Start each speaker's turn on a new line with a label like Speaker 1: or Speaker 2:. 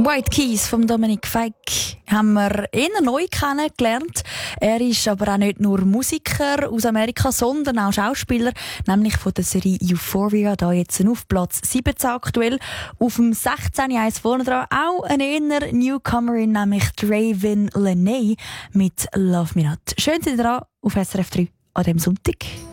Speaker 1: White Keys von Dominic Fike haben wir eher neu kennengelernt. Er ist aber auch nicht nur Musiker aus Amerika, sondern auch Schauspieler, nämlich von der Serie Euphoria, da jetzt auf Platz 17 aktuell. Auf dem 16. eins vorne dran auch eine eher Newcomerin, nämlich Draven Lene mit Love Me Not. Schön, sind ihr dran auf SRF 3 an diesem Sonntag.